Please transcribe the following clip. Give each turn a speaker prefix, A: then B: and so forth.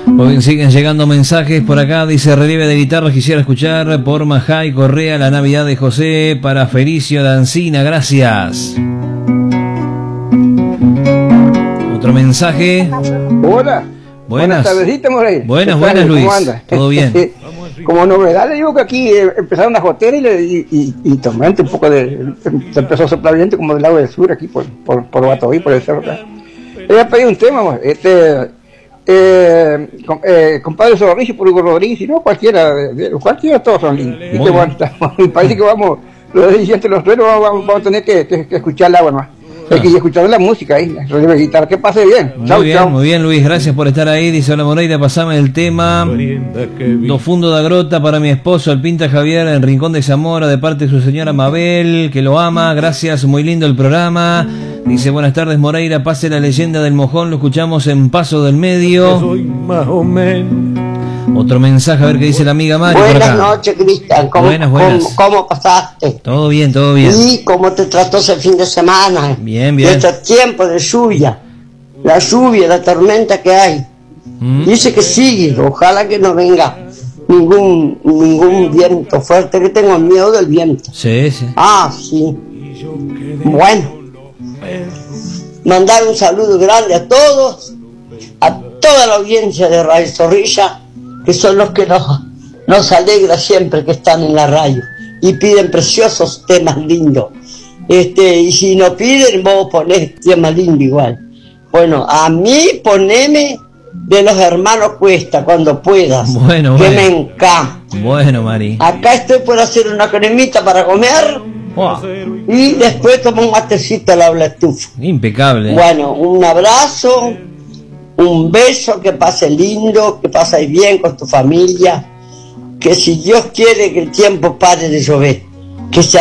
A: Hoy siguen llegando mensajes por acá. Dice: relieve de guitarra quisiera escuchar por Majay Correa La Navidad de José para Felicio Dancina, gracias. Otro mensaje.
B: Hola. Buenas tardecitas, Moreira.
A: Buenas, Luis.
B: ¿Cómo anda?
A: Todo bien.
B: Como novedad le digo que aquí empezaron a jotear y tomando un poco de... Se empezó a soplar viento como del lado del sur, aquí por Batoí, por el cerro acá. Ella pedí un tema, compadre Zorrillo, por Hugo Rodríguez, y no cualquiera todos son lindos. Y que bueno, parece que vamos, los dirigentes, los truenos, vamos a tener que escuchar el agua nomás. Hay que escuchar la música ahí, la guitarra, que pase bien.
A: Muy bien, Luis, gracias por estar ahí. Dice: hola Moreira, pasame el tema Do Fundo da Grota para mi esposo, el Pinta Javier, en Rincón de Zamora, de parte de su señora Mabel, que lo ama. Gracias, muy lindo el programa. Dice: buenas tardes Moreira, pase la leyenda del mojón, lo escuchamos en Paso del Medio. Otro mensaje, a ver qué dice la amiga Mari.
C: Buenas noches, Cristian. ¿Cómo pasaste?
A: Todo bien.
C: ¿Y cómo te trató ese fin de semana?
A: Bien.
C: Este tiempo de lluvia, la tormenta que hay. Dice que sigue, ojalá que no venga ningún viento fuerte, que tengo miedo del viento.
A: Sí.
C: Sí. Bueno, mandar un saludo grande a todos, a toda la audiencia de Radio Zorrilla, que son los que nos alegra siempre que están en la radio y piden preciosos temas lindos. Y si no piden, vos ponés temas lindos igual. Bueno, a mí poneme de los hermanos Cuesta cuando puedas.
A: Bueno.
C: Me encanta.
A: Bueno, Mari.
C: Acá estoy por hacer una cremita para comer. Y después tomo un matecito al lado de la estufa.
A: Impecable.
C: Bueno, un abrazo. Un beso, que pase lindo, que pases bien con tu familia, que si Dios quiere que el tiempo pare de llover, que se